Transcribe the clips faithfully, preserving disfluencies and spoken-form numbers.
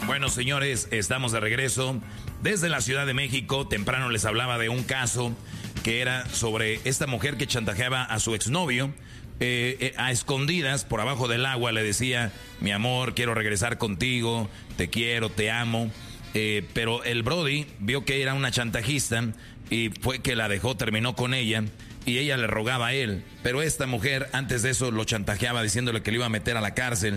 Bueno, señores, estamos de regreso desde la Ciudad de México. Temprano les hablaba de un caso que era sobre esta mujer que chantajeaba a su exnovio. Eh, eh, a escondidas, por abajo del agua, le decía: mi amor, quiero regresar contigo, te quiero, te amo. Eh, pero el Brody vio que era una chantajista y fue que la dejó, terminó con ella. Y ella le rogaba a él. Pero esta mujer antes de eso lo chantajeaba diciéndole que le iba a meter a la cárcel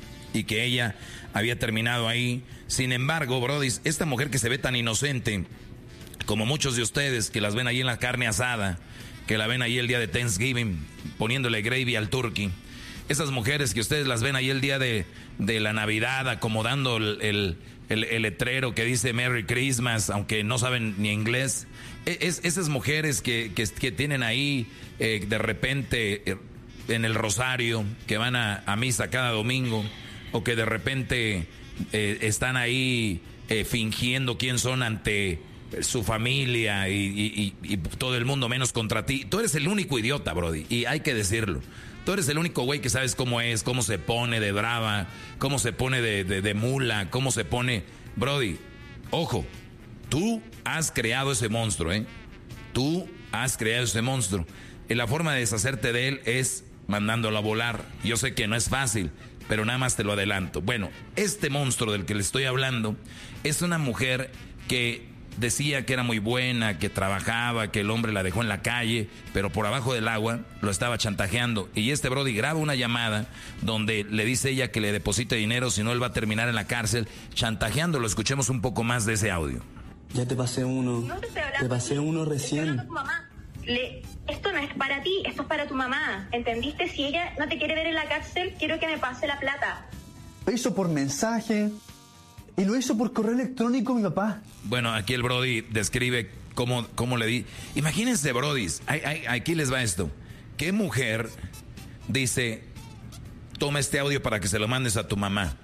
y que ella había terminado ahí. Sin embargo, Brody, esta mujer que se ve tan inocente, como muchos de ustedes que las ven ahí en la carne asada, que la ven ahí el día de Thanksgiving, poniéndole gravy al turkey. Esas mujeres que ustedes las ven ahí el día de, de la Navidad, acomodando el, el, el, el letrero que dice Merry Christmas, aunque no saben ni inglés. Es, esas mujeres que, que, que tienen ahí eh, de repente eh, en el rosario, que van a, a misa cada domingo, o que de repente eh, están ahí eh, fingiendo quién son ante su familia y, y, y, y todo el mundo menos contra ti. Tú eres el único idiota, Brody, y hay que decirlo. Tú eres el único güey que sabes cómo es, cómo se pone de brava, cómo se pone de, de, de mula, cómo se pone... Brody, ojo, tú has creado ese monstruo, ¿eh? Tú has creado ese monstruo. Y la forma de deshacerte de él es mandándolo a volar. Yo sé que no es fácil, pero nada más te lo adelanto. Bueno, este monstruo del que le estoy hablando es una mujer que decía que era muy buena, que trabajaba, que el hombre la dejó en la calle, pero por abajo del agua lo estaba chantajeando. Y este Brody graba una llamada donde le dice ella que le deposite dinero, si no él va a terminar en la cárcel chantajeándolo. Escuchemos un poco más de ese audio. Ya te pasé uno. No te, te pasé uno recién. Tu mamá. Le, esto no es para ti, esto es para tu mamá. ¿Entendiste? Si ella no te quiere ver en la cárcel, quiero que me pase la plata. Lo hizo por mensaje y lo hizo por correo electrónico mi papá. Bueno, aquí el Brody describe cómo, cómo le di. Imagínense, Brody, aquí les va esto. ¿Qué mujer dice: toma este audio para que se lo mandes a tu mamá?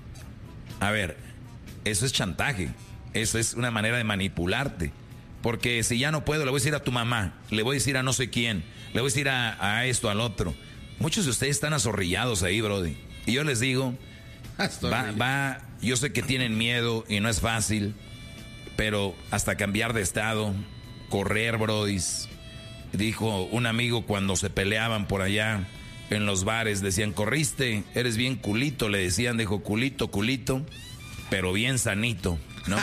A ver, eso es chantaje. Eso es una manera de manipularte. Porque si ya no puedo, le voy a decir a tu mamá, le voy a decir a no sé quién, le voy a decir a, a esto, al otro. Muchos de ustedes están azorrillados ahí, Brody. Y yo les digo, va, va, yo sé que tienen miedo y no es fácil, pero hasta cambiar de estado, correr, Brody. Dijo un amigo cuando se peleaban por allá en los bares, decían: corriste, eres bien culito, le decían, dijo: culito, culito, pero bien sanito, ¿no?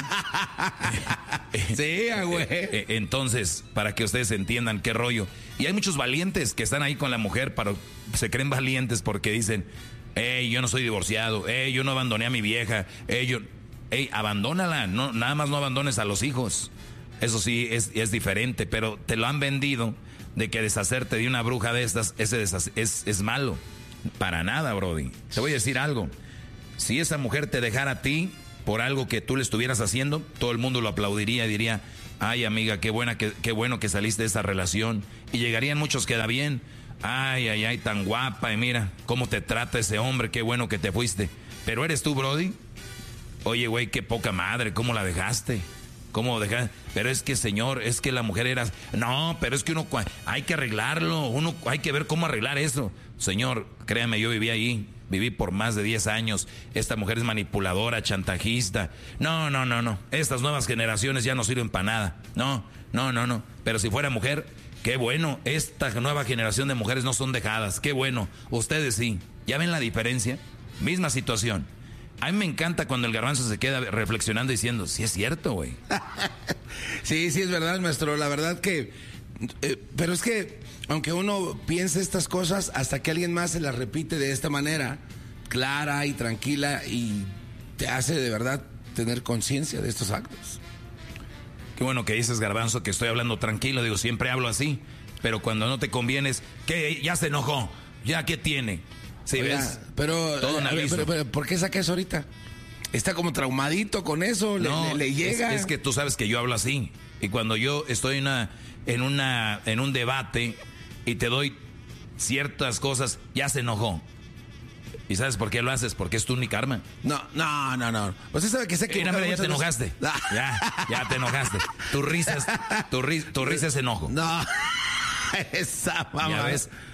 Sí, güey. Entonces, para que ustedes entiendan qué rollo. Y hay muchos valientes que están ahí con la mujer, pero se creen valientes porque dicen: hey, yo no soy divorciado, hey, yo no abandoné a mi vieja, hey, yo... hey, abandónala, no, nada más no abandones a los hijos. Eso sí, es, es diferente, pero te lo han vendido de que deshacerte de una bruja de estas ese deshace, es, es malo. Para nada, Brody. Te voy a decir algo. Si esa mujer te dejara a ti por algo que tú le estuvieras haciendo, todo el mundo lo aplaudiría y diría: ay, amiga, qué buena, qué, qué bueno que saliste de esa relación. Y llegarían muchos: queda bien. Ay, ay, ay, tan guapa, y mira cómo te trata ese hombre, qué bueno que te fuiste. Pero eres tú, Brody. Oye, güey, qué poca madre, ¿cómo la dejaste? ¿Cómo dejaste? Pero es que, señor, es que la mujer era... No, pero es que uno... hay que arreglarlo, uno hay que ver cómo arreglar eso. Señor, créame, yo viví ahí, viví por más de diez años. Esta mujer es manipuladora, chantajista. No, no, no, no. Estas nuevas generaciones ya no sirven para nada. No, no, no, no. Pero si fuera mujer, qué bueno. Esta nueva generación de mujeres no son dejadas. Qué bueno. Ustedes sí. ¿Ya ven la diferencia? Misma situación. A mí me encanta cuando el Garbanzo se queda reflexionando diciendo: sí es cierto, güey. Sí, sí es verdad, maestro. La verdad que... Eh, pero es que, aunque uno piense estas cosas, hasta que alguien más se las repite de esta manera, clara y tranquila, y te hace de verdad tener conciencia de estos actos. Qué bueno que dices, Garbanzo, que estoy hablando tranquilo. Digo, siempre hablo así. Pero cuando no te convienes, ¿qué? Ya se enojó. ¿Ya qué tiene? Sí, Oiga, ¿ves? Pero, Todo un aviso. pero, pero, ¿por qué saca eso ahorita? Está como traumadito con eso, no, le, le, le llega. Es, es que tú sabes que yo hablo así. Y cuando yo estoy en, una, en, una, en un debate y te doy ciertas cosas, ya se enojó. ¿Y sabes por qué lo haces? Porque es tú mi karma. No, no, no, no. Usted sabe que sé que... Eh, no, ya te enojaste. Ya, ya te enojaste. Tu risa es, tu, ri, tu risa es enojo. No, esa mamá. Ya ves.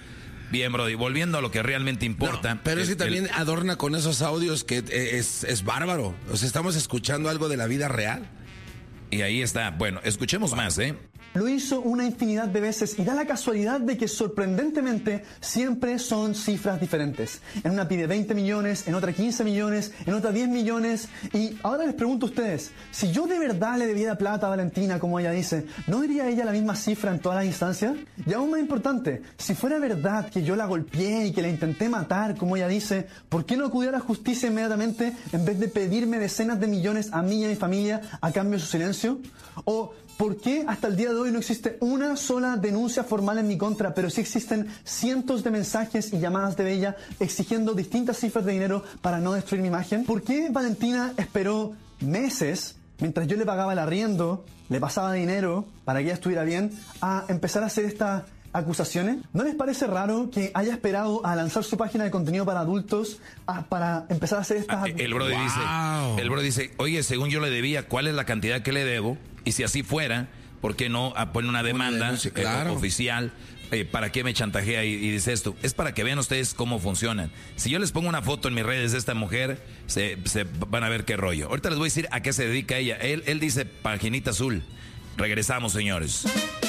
Bien, Brody, volviendo a lo que realmente importa. No, pero el, sí también el, adorna con esos audios que es, es bárbaro. O sea, estamos escuchando algo de la vida real. Y ahí está. Bueno, escuchemos más, ¿eh? Lo hizo una infinidad de veces y da la casualidad de que sorprendentemente siempre son cifras diferentes. En una pide veinte millones, en otra quince millones, en otra diez millones. Y ahora les pregunto a ustedes, si yo de verdad le debiera plata a Valentina, como ella dice, ¿no diría ella la misma cifra en todas las instancias? Y aún más importante, si fuera verdad que yo la golpeé y que la intenté matar, como ella dice, ¿por qué no acudió a la justicia inmediatamente en vez de pedirme decenas de millones a mí y a mi familia a cambio de su silencio? ¿O por qué hasta el día de hoy no existe una sola denuncia formal en mi contra, pero sí existen cientos de mensajes y llamadas de ella exigiendo distintas cifras de dinero para no destruir mi imagen? ¿Por qué Valentina esperó meses, mientras yo le pagaba el arriendo, le pasaba dinero para que ella estuviera bien, a empezar a hacer estas acusaciones? ¿No les parece raro que haya esperado a lanzar su página de contenido para adultos a, para empezar a hacer estas acusaciones? El brody wow. dice, el brody dice, oye, según yo le debía, ¿cuál es la cantidad que le debo? Y si así fuera, ¿por qué no pone una demanda denuncia, claro. eh, oficial? Eh, ¿Para qué me chantajea y, y dice esto? Es para que vean ustedes cómo funcionan. Si yo les pongo una foto en mis redes de esta mujer, se, se van a ver qué rollo. Ahorita les voy a decir a qué se dedica ella. Él, él dice paginita azul. Regresamos, señores.